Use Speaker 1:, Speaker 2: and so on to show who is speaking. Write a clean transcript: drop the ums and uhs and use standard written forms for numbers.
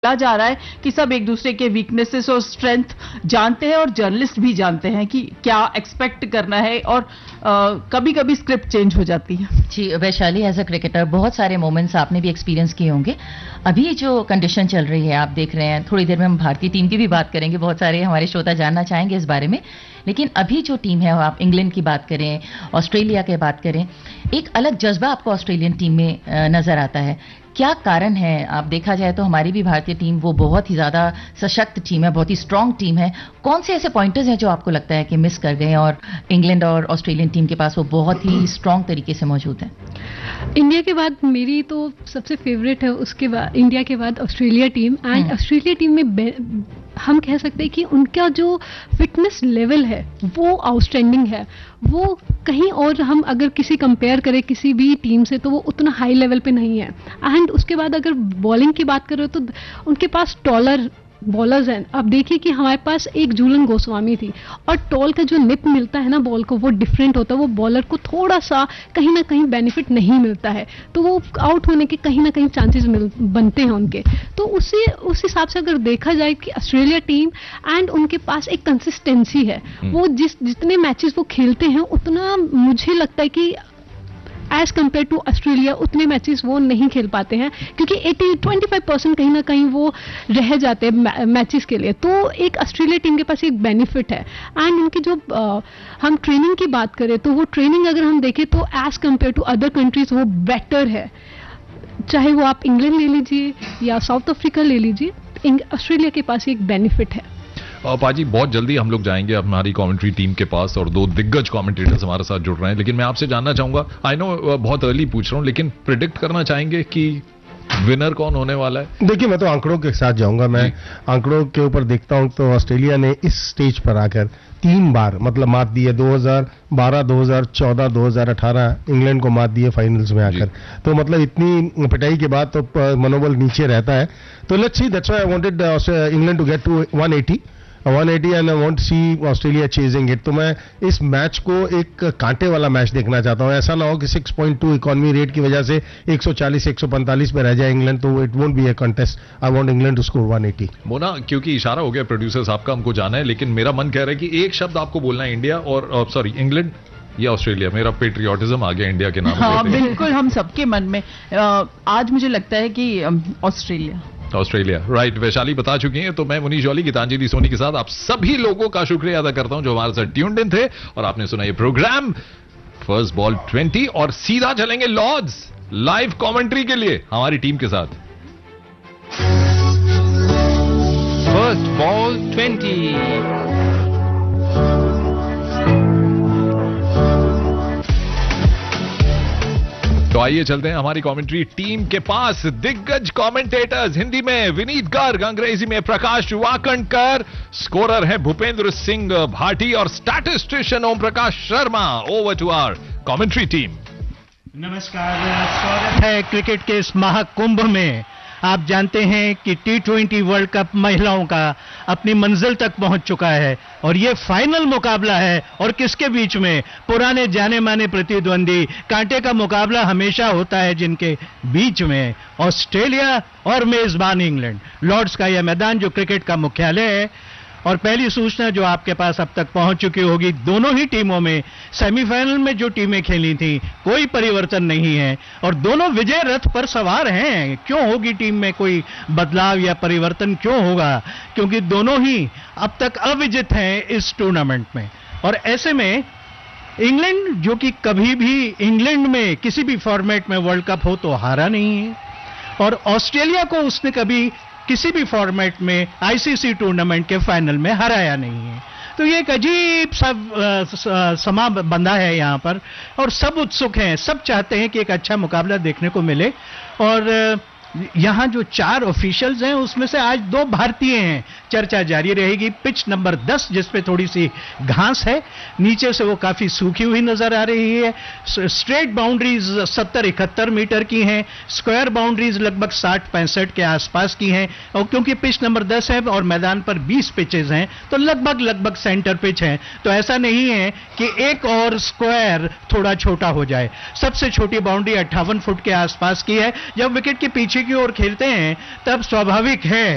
Speaker 1: बोला जा रहा है कि सब एक दूसरे के वीकनेसेस और स्ट्रेंथ जानते हैं और जर्नलिस्ट भी जानते हैं कि क्या एक्सपेक्ट करना है और कभी कभी स्क्रिप्ट चेंज हो जाती है।
Speaker 2: जी वैशाली, एज अ क्रिकेटर बहुत सारे मोमेंट्स आपने भी एक्सपीरियंस किए होंगे। अभी जो कंडीशन चल रही है आप देख रहे हैं, थोड़ी देर में हम भारतीय टीम की भी बात करेंगे, बहुत सारे हमारे श्रोता जानना चाहेंगे इस बारे में। लेकिन अभी जो टीम है, आप इंग्लैंड की बात करें, ऑस्ट्रेलिया की बात करें, एक अलग जज्बा आपको ऑस्ट्रेलियन टीम में नजर आता है। क्या कारण है? आप देखा जाए तो हमारी भी भारतीय टीम वो बहुत ही ज्यादा सशक्त टीम है, बहुत ही स्ट्रांग टीम है। कौन से ऐसे पॉइंटर्स हैं जो आपको लगता है कि मिस कर गए और इंग्लैंड और ऑस्ट्रेलियन टीम के पास वो बहुत ही स्ट्रांग तरीके से मौजूद है?
Speaker 3: इंडिया के बाद मेरी तो सबसे फेवरेट है, उसके बाद इंडिया के बाद Australia team. And Australia team में हम कह सकते हैं कि उनका जो फिटनेस लेवल है वो आउटस्टैंडिंग है। वो कहीं और हम अगर किसी कंपेयर करें किसी भी टीम से तो वो उतना हाई लेवल पे नहीं है। एंड उसके बाद अगर बॉलिंग की बात करें तो उनके पास टॉलर बॉलर्स हैं। अब देखिए कि हमारे पास एक झूलन गोस्वामी थी और टॉल का जो निप मिलता है ना बॉल को, वो डिफरेंट होता है। वो बॉलर को थोड़ा सा कहीं ना कहीं बेनिफिट नहीं मिलता है, तो वो आउट होने के कहीं ना कहीं चांसेस बनते हैं उनके। तो उस हिसाब से अगर देखा जाए कि ऑस्ट्रेलिया टीम एंड उनके पास एक कंसिस्टेंसी है। वो जितने मैचेस वो खेलते हैं उतना मुझे लगता है कि एज कम्पेयर टू ऑस्ट्रेलिया उतने मैचेस वो नहीं खेल पाते हैं, क्योंकि 25% कहीं ना कहीं वो रह जाते हैं मैचेस के लिए। तो एक ऑस्ट्रेलिया टीम के पास एक बेनिफिट है। एंड उनकी जो हम ट्रेनिंग की बात करें तो वो ट्रेनिंग अगर हम देखें तो as compare to other countries वो बेटर है। चाहे वो आप इंग्लैंड ले लीजिए या साउथ अफ्रीका ले लीजिए, ऑस्ट्रेलिया के पास एक बेनिफिट है।
Speaker 4: पाजी, बहुत जल्दी हम लोग जाएंगे हमारी कमेंट्री टीम के पास और दो दिग्गज कमेंटेटर्स हमारे साथ जुड़ रहे हैं। लेकिन मैं आपसे जानना चाहूंगा, आई नो बहुत अर्ली पूछ रहा हूं, लेकिन प्रिडिक्ट करना चाहेंगे कि विनर कौन होने वाला है?
Speaker 5: देखिए, मैं तो आंकड़ों के साथ जाऊंगा। मैं आंकड़ों के ऊपर देखता हूं तो ऑस्ट्रेलिया ने इस स्टेज पर आकर 3 बार मतलब मात दी है। 2012, 2014, 2018 इंग्लैंड को मात दी है फाइनल्स में आकर। तो मतलब इतनी पिटाई के बाद तो मनोबल नीचे रहता है। तो let's see, that's why I wanted England to get to 180 and I want see Australia chasing it. तो मैं इस मैच को एक कांटे वाला मैच देखना चाहता हूं। ऐसा ना हो कि 6.2 इकोनॉमी रेट की वजह से 140 145 पे रह जाए इंग्लैंड, तो it won't be A contest. I want England to score 180।
Speaker 4: Mona, क्योंकि इशारा हो गया प्रोड्यूसर्स आपका, हमको जाना है, लेकिन मेरा मन कह रहा है कि एक शब्द आपको बोलना है, इंडिया और सॉरी इंग्लैंड या ऑस्ट्रेलिया। मेरा पेट्रियोटिज्म आ गया इंडिया के नाम।
Speaker 1: हाँ बिल्कुल, हम सबके मन में आज मुझे लगता है कि ऑस्ट्रेलिया राइट। वैशाली बता चुकी हैं, तो मैं मुनीश जौली, गीतांजलि सोनी के साथ आप सभी लोगों का शुक्रिया अदा करता हूं जो हमारे साथ ट्यून्ड इन थे और आपने सुना ये प्रोग्राम फर्स्ट बॉल 20। और सीधा चलेंगे लॉर्ड्स लाइव कमेंट्री के लिए हमारी टीम के साथ।
Speaker 6: First ball 20।
Speaker 4: तो आइए चलते हैं हमारी कमेंट्री टीम के पास। दिग्गज कमेंटेटर्स, हिंदी में विनीत गर्ग, अंग्रेजी में प्रकाश वाकणकर, स्कोरर है भूपेंद्र सिंह भाटी और statistician Om Prakash Sharma. Over to our commentary team.
Speaker 7: नमस्कार, स्वागत है क्रिकेट के इस महाकुंभ में। आप जानते हैं कि T20 वर्ल्ड कप महिलाओं का अपनी मंजिल तक पहुंच चुका है और ये फाइनल मुकाबला है। और किसके बीच में? पुराने जाने माने प्रतिद्वंदी। कांटे का मुकाबला हमेशा होता है जिनके बीच में, ऑस्ट्रेलिया और मेजबान इंग्लैंड। लॉर्ड्स का यह मैदान जो क्रिकेट का मुख्यालय है। और पहली सूचना जो आपके पास अब तक पहुंच चुकी होगी, दोनों ही टीमों में सेमीफाइनल में जो टीमें खेली थी कोई परिवर्तन नहीं है और दोनों विजय रथ पर सवार हैं। क्यों होगी टीम में कोई बदलाव या परिवर्तन, क्यों होगा? क्योंकि दोनों ही अब तक अविजित हैं इस टूर्नामेंट में। और ऐसे में इंग्लैंड, जो कि कभी भी इंग्लैंड में किसी भी फॉर्मेट में वर्ल्ड कप हो तो हारा नहीं है, और ऑस्ट्रेलिया को उसने कभी किसी भी फॉर्मेट में आईसीसी टूर्नामेंट के फाइनल में हराया नहीं है। तो ये एक अजीब सा समा बंधा है यहाँ पर और सब उत्सुक हैं, सब चाहते हैं कि एक अच्छा मुकाबला देखने को मिले। और यहाँ जो 4 ऑफिशियल्स हैं उसमें से आज 2 भारतीय हैं। चर्चा जारी रहेगी। पिच नंबर 10 जिस पे थोड़ी सी घास है, नीचे से वो काफी सूखी हुई नजर आ रही है। स्ट्रेट बाउंड्रीज 70-71 मीटर की हैं, स्क्वायर बाउंड्रीज लगभग 60-65 के आसपास की हैं। और क्योंकि पिच नंबर 10 है और मैदान पर 20 पिचेज हैं तो लगभग सेंटर पिच है। तो ऐसा नहीं है कि एक और स्क्वायर थोड़ा छोटा हो जाए। सबसे छोटी बाउंड्री 58 फुट के आसपास की है। जब विकेट के पीछे की ओर खेलते हैं तब स्वाभाविक है